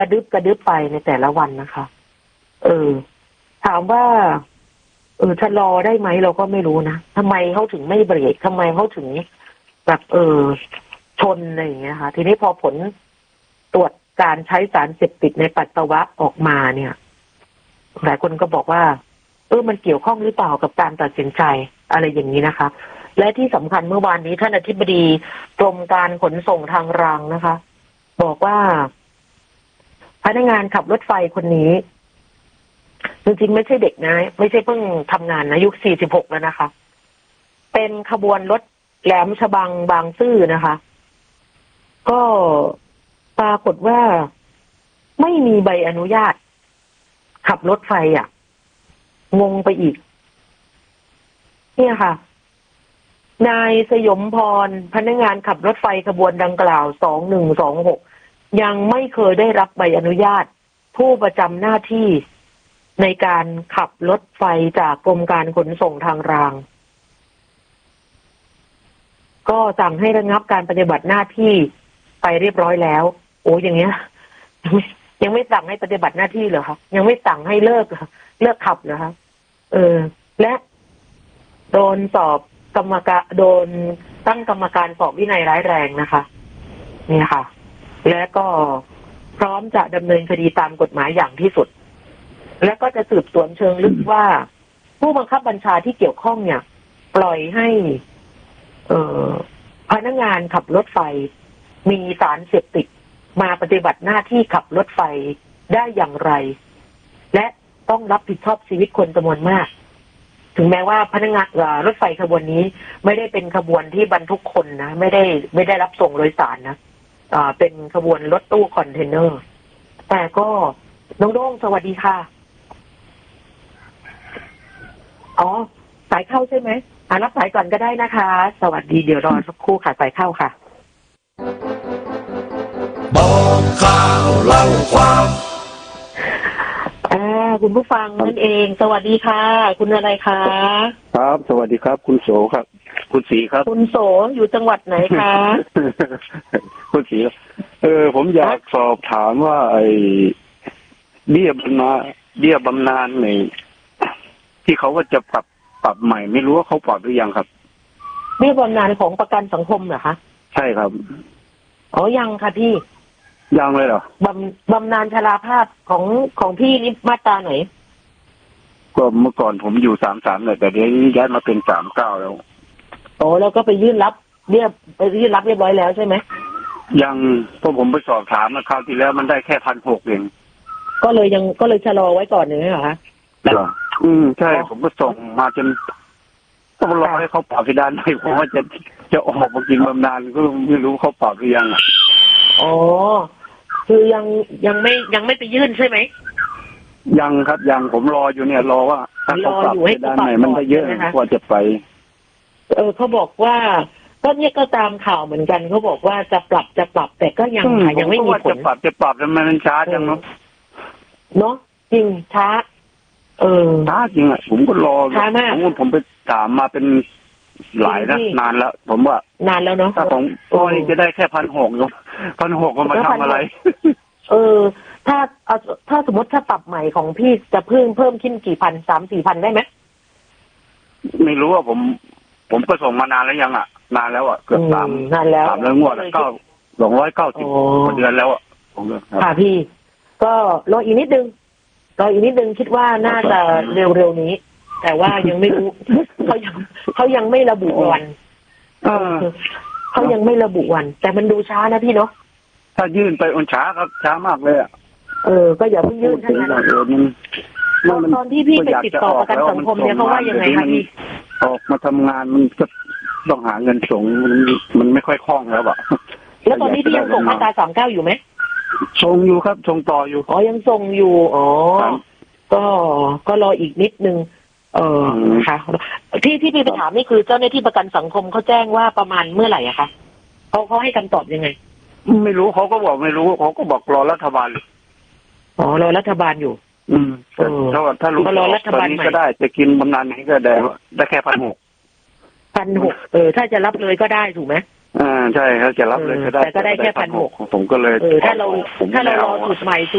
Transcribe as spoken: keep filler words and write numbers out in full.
กระดึบกระดึบไปในแต่ละวันนะคะเออถามว่าเออชะลอได้ไหมเราก็ไม่รู้นะทำไมเขาถึงไม่เบรกทำไมเขาถึงแบบเออชนอะไรอย่างเงี้ยค่ะทีนี้พอผลตรวจการใช้สารเสพติดในปัสสาวะออกมาเนี่ยหลายคนก็บอกว่าเออมันเกี่ยวข้องหรือเปล่ากับการตัดสินใจอะไรอย่างนี้นะคะและที่สำคัญเมื่อวานนี้ท่านอธิบดีกรมการขนส่งทางรางนะคะบอกว่าพนักงานขับรถไฟคนนี้จริงๆไม่ใช่เด็กนะไม่ใช่เพิ่งทำงานนะอายุสี่สิบหกแล้วนะคะเป็นขบวนรถแหลมฉบังบางซื่อนะคะก็ปรากฏว่าไม่มีใบอนุญาตขับรถไฟอ่ะงงไปอีกเนี่ยค่ะนายสยมพรพนักงานขับรถไฟขบวนดังกล่าวสองหนึ่งสองหกยังไม่เคยได้รับใบอนุญาตผู้ประจำหน้าที่ในการขับรถไฟจากกรมการขนส่งทางรางก็สั่งให้ระงับการปฏิบัติหน้าที่ไปเรียบร้อยแล้วโอ้อย่างเงี้ยยังไม่ยังไม่สั่งให้ปฏิบัติหน้าที่เหรอคะยังไม่สั่งให้เลิกเลิกขับเหรอคะเออและโดนสอบกรรมการโดนตั้งกรรมการสอบวินัยร้ายแรงนะคะนี่ค่ะและก็พร้อมจะดำเนินคดีตามกฎหมายอย่างที่สุดและก็จะสืบสวนเชิงลึกว่าผู้บังคับบัญชาที่เกี่ยวข้องเนี่ยปล่อยให้เอ่อพนักงานขับรถไฟมีสารเสพติดมาปฏิบัติหน้าที่ขับรถไฟได้อย่างไรและต้องรับผิดชอบชีวิตคนจำนวนมากถึงแม้ว่าพนักงานรถไฟขบวนนี้ไม่ได้เป็นขบวนที่บรรทุกคนนะไม่ได้ไม่ได้รับส่งโดยสารนะอ่าเป็นขบวนรถตู้คอนเทนเนอร์แต่ก็น้องโด่งสวัสดีค่ะอ๋อสายเข้าใช่ไหมอ่ารับสายก่อนก็ได้นะคะสวัสดีเดี๋ยวรอสักครู่ค่ะสายเข้าค่ะบอกข่าวเล่าความอ่าคุณผู้ฟังนั่นเองสวัสดีค่ะคุณอะไรคะครับสวัสดีครับคุณโสครับคุณศรีครับคุณโสอยู่จังหวัดไหนคะคุณศรีเออผมอยากสอบถามว่าไอ้เบี้ยบำนาญเบี้ยบำนาญในที่เขาว่าจะปรับปรับใหม่ไม่รู้ว่าเขาปรับหรือยังครับเบี้ยบำนาญของประกันสังคมเหรอคะใช่ครับอ๋อยังค่ะพี่ยังเลยเหรอบำบำนาญชราภาพของของพี่นี่มาตราไหนก็เมื่อก่อนผมอยู่สามสามเลยแต่เดี๋ยวนี้ย้ายมาเป็นสามเก้าแล้วโอ้แล้วก็ไปยื่นรับเรียบไปยื่นรับเรียบร้อยแล้วใช่ไหมยังพอผมไปสอบถามนะคราวที่แล้วมันได้แค่พันหกเองก็เลยยังก็เลยชะลอไว้ก่อนหนึ่งเหรอคะเหรออืมใช่ผมก็ส่งมาจนต้องรอให้เขาปรับเพดานให้ผมว่าจะจะออกมากินบำนาญก็ไม่รู้เขาปรับหรือยังอ่ะอ๋อคือยังยังไม่ยังไม่ไปยื่นใช่ไหมยังครับยังผมรออยู่เนี่ยรอว่าถ้าเขาปรับเพดานไหนมันได้เยอะกว่าจะไปเออเขาบอกว่าก็เนี่ยก็ตามข่าวเหมือนกันเขาบอกว่าจะปรับจะปรับแต่ก็ยังยังไม่มีผลจะปรับจะปรับทำไมมันช้าจังเนาะเนาะจริงช้าเออช้าจริงอ่ะผมก็รอช้ามากผมผมไปถามมาเป็นหลายนะนานแล้วผมว่านานแล้วเนาะถ้าของตัวนี้จะได้แค่พันหกเนาะพันหกก็มาทำอะไรเออถ้าเอาถ้าสมมติถ้าปรับใหม่ของพี่จะเพิ่มเพิ่มขึ้นกี่พันสามสี่พันได้ไหมไม่รู้ว่าผมผมก็ส่งมานานแล้วยังอ่ะนานแล้วอ่ะเกือบสามนานแล้วสามแล้วงวดเก้าสองร้อยเก้าสิบเดือนแล้วอ่ะค่ะพี่ก็รออีกนิดนึงรออีกนิดนึงคิดว่าน่าจะเร็วๆนี้แต่ว่ายังไม่รู้เขายังเขายังไม่ระบุวันเขายังไม่ระบุวันแต่มันดูช้านะพี่เนาะถ้ายื่นไปอนช้าครับช้ามากเลยอ่ะเออก็อย่าเพิ่งยื่นทั้งนั้นตอนที่พี่ไปติดต่อประกันสังคมเนี่ยเขาว่ายังไงคะพี่ออกมาทำงานมันก็ต้องหาเงินส่งมันมันไม่ค่อยคล่องแล้วอ่ะแล้วตอนนี้พี่ยังส่งมาตราสามเก้าอยู่ไหมส่งอยู่ครับส่งต่ออยู่อ๋อยังส่งอยู่อ๋อก็ก็รออีกนิดนึงเออค่ะที่ที่พี่ไปถามนี่คือเจ้าหน้าที่ประกันสังคมเขาแจ้งว่าประมาณเมื่อไหร่อะคะเขาเขาให้คำตอบยังไงไม่รู้เขาก็บอกไม่รู้เขาก็บอกรอรัฐบาลอ๋อรอรัฐบาลอยู่อืมถ้าถ้ารู้รอรัฐบาลก็ได้จะกินบำนาญไหนก็ได้ได้แค่พันหกพันหกเออถ้าจะรับเลยก็ได้ถูกไหมอ่าใช่ครับจะรับเลยก็ได้แต่ก็ได้แค่พันหกผมก็เลยเออถ้าเราถ้าเรารอจุดใหม่